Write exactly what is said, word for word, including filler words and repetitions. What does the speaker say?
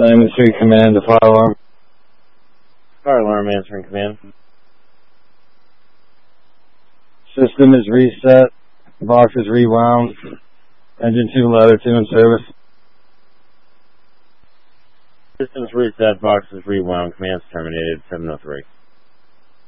Diamond three command to fire alarm. Fire alarm answering command. System is reset. Box is rewound. Engine two, ladder two in service. Systems reset. Box is rewound. Command's terminated. seven oh three.